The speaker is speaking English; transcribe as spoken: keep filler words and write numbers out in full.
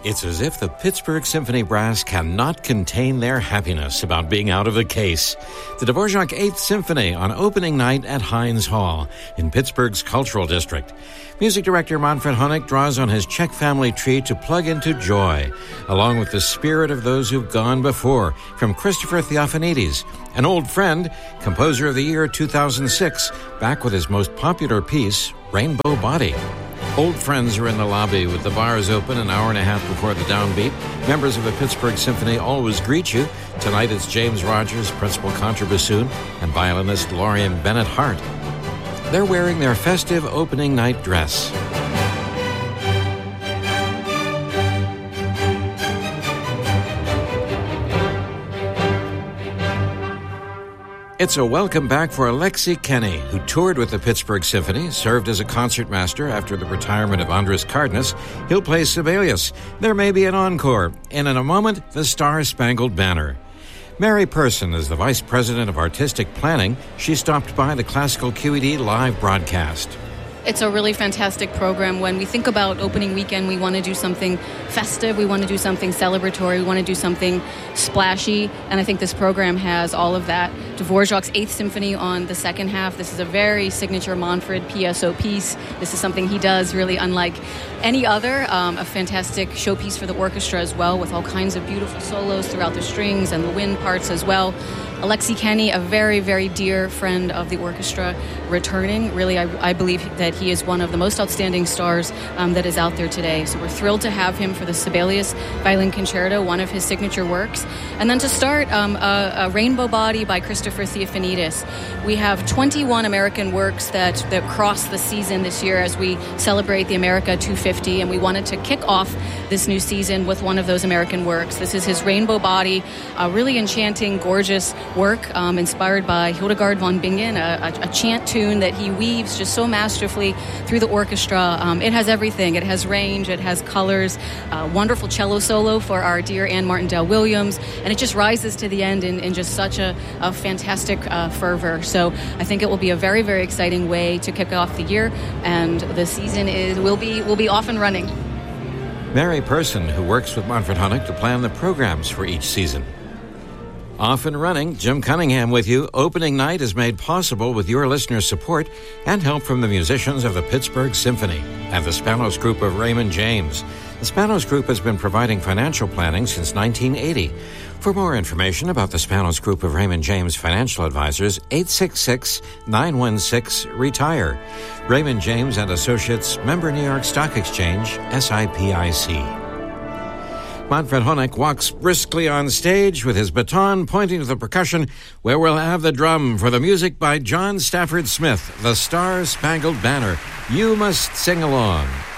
It's as if the Pittsburgh Symphony Brass cannot contain their happiness about being out of the case. The Dvorak Eighth Symphony on opening night at Heinz Hall in Pittsburgh's Cultural District. Music director Manfred Honeck draws on his Czech family tree to plug into joy, along with the spirit of those who've gone before, from Christopher Theophanides, an old friend, composer of the year two thousand six, back with his most popular piece, Rainbow Body. Old friends are in the lobby with the bars open an hour and a half before the downbeat. Members of the Pittsburgh Symphony always greet you. Tonight it's James Rogers, principal contrabassoon, and violinist Lorian Bennett Hart. They're wearing their festive opening night dress. It's a welcome back for Alexei Kenny, who toured with the Pittsburgh Symphony, served as a concertmaster after the retirement of Andras Cardenas. He'll play Sibelius. There may be an encore. And in a moment, the Star-Spangled Banner. Mary Person is the Vice President of Artistic Planning. She stopped by the Classical Q E D live broadcast. It's a really fantastic program. When we think about opening weekend, we want to do something festive, we want to do something celebratory, we want to do something splashy, and I think this program has all of that. Dvorak's Eighth Symphony on the second half. This is a very signature Manfred P S O piece. This is something he does really unlike any other. Um, a fantastic showpiece for the orchestra as well, with all kinds of beautiful solos throughout the strings and the wind parts as well. Alexei Kenny, a very, very dear friend of the orchestra, returning. Really, I, I believe that he is one of the most outstanding stars um, that is out there today. So we're thrilled to have him for the Sibelius Violin Concerto, one of his signature works. And then to start, um, a, a Rainbow Body by Christopher Theophanides. We have twenty-one American works that, that cross the season this year as we celebrate the America two fifty, and we wanted to kick off this new season with one of those American works. This is his Rainbow Body, a really enchanting, gorgeous work um, inspired by Hildegard von Bingen, a, a, a chant tune that he weaves just so masterfully through the orchestra. Um, it has everything. It has range, it has colors, uh, wonderful cello solo for our dear Anne Martindale-Williams, and it just rises to the end in, in just such a, a fantastic uh, fervor. So I think it will be a very, very exciting way to kick off the year, and the season is will be will be off and running. Mary Person, who works with Manfred Honeck to plan the programs for each season. Off and running, Jim Cunningham with you. Opening night is made possible with your listener support and help from the musicians of the Pittsburgh Symphony and the Spanos Group of Raymond James. The Spanos Group has been providing financial planning since nineteen eighty. For more information about the Spanos Group of Raymond James Financial Advisors, eight six six, nine one six, RETIRE. Raymond James and Associates, member New York Stock Exchange, S I P I C. Manfred Honeck walks briskly on stage with his baton pointing to the percussion, where we'll have the drum for the music by John Stafford Smith, the Star-Spangled Banner. You must sing along.